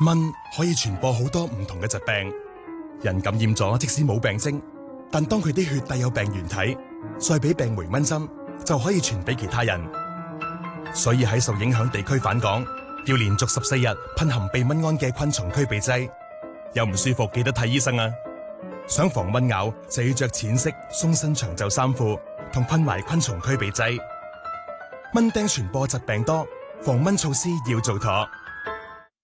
蚊可以傳播好多唔同嘅疾病，人感染咗即使冇病徵，但當佢啲血帶有病原體，再俾病媒蚊針，就可以傳俾其他人。所以喺受影響地區返港，要連續14日噴含避蚊胺嘅昆蟲驅避劑。有唔舒服記得睇醫生啊！想防蚊咬就要着淺色鬆身長袖衫褲，同噴埋昆蟲驅避劑。蚊叮傳播疾病多，防蚊措施要做妥。